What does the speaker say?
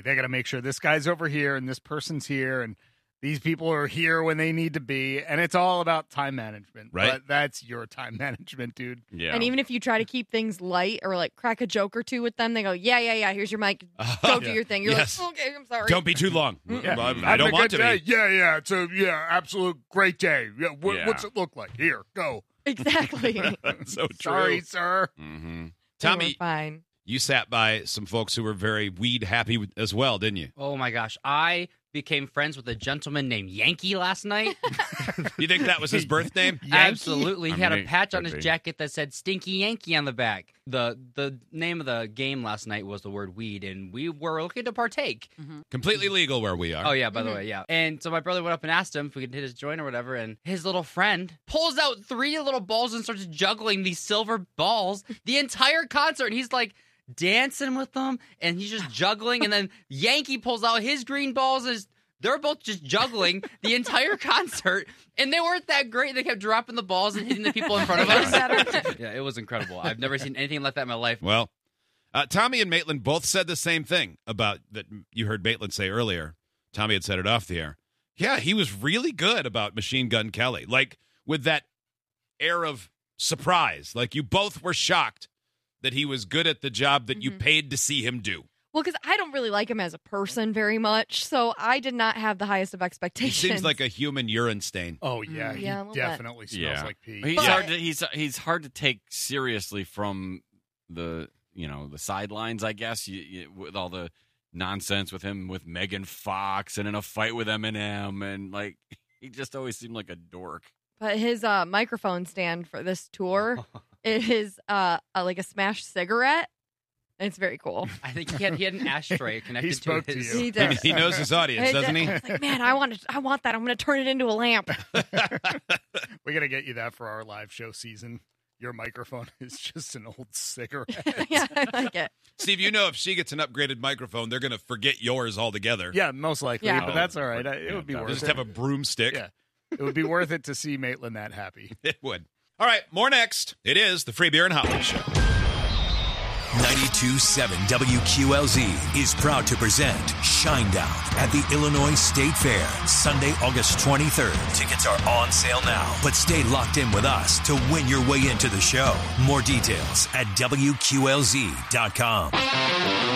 They got to make sure this guy's over here and this person's here and these people are here when they need to be, and it's all about time management. Right. But that's your time management, dude. Yeah. And even if you try to keep things light or like crack a joke or two with them, they go, yeah, here's your mic. Go do your thing. You're Yes. like, okay, I'm sorry. Don't be too long. Yeah. I Having don't a want good to day? be. Yeah. It's a absolute great day. Yeah. Yeah. What's it look like? Here, go. Exactly. So true. Sorry, sir. Mm-hmm. They Tommy, were fine. you sat by some folks who were very weed happy as well, didn't you? Oh my gosh, I became friends with a gentleman named Yankee last night. You think that was his birth name? Absolutely. He I had mean, a patch on could his be. jacket that said Stinky Yankee on the back. The name of the game last night was the word weed, and we were looking to partake. Completely legal where we are. Oh, yeah, by the way, yeah. And so my brother went up and asked him if we could hit his joint or whatever, and his little friend pulls out 3 little balls and starts juggling these silver balls the entire concert, and he's like dancing with them, and he's just juggling, and then Yankee pulls out his green balls and they're both just juggling the entire concert, and they weren't that great. They kept dropping the balls and hitting the people in front of us. Yeah, it was incredible. I've never seen anything like that in my life. Well, Tommy and Maitland both said the same thing about that you heard Maitland say earlier. Tommy had said it off the air. Yeah, he was really good about Machine Gun Kelly, like with that air of surprise. Like you both were shocked that he was good at the job that you paid to see him do. Well, because I don't really like him as a person very much, so I did not have the highest of He expectations. seems like a human urine stain. Oh, yeah. Yeah, a He little bit. definitely smells like pee. He's But- hard to he's hard to take seriously from the the sidelines, I guess, with all the nonsense with him with Megan Fox and in a fight with Eminem, and like he just always seemed like a dork. But his microphone stand for this tour is like a smashed cigarette. And it's very cool. I think he had an ashtray connected He spoke to to his. you. He did. He knows his audience, doesn't he? I was like, man, I want that. I'm going to turn it into a lamp. We got to get you that for our live show season. Your microphone is just an old cigarette. Yeah, I like it. Steve, you know if she gets an upgraded microphone, they're going to forget yours altogether. Yeah, most likely, Yeah. but that's all right. It would be Yeah, worth They'll it. just have a broomstick. Yeah, it would be worth it to see Maitland that happy. It would. All right, more next. It is the Free Beer and Holiday Show. 92.7 WQLZ is proud to present Shinedown at the Illinois State Fair, Sunday, August 23rd. Tickets are on sale now, but stay locked in with us to win your way into the show. More details at WQLZ.com.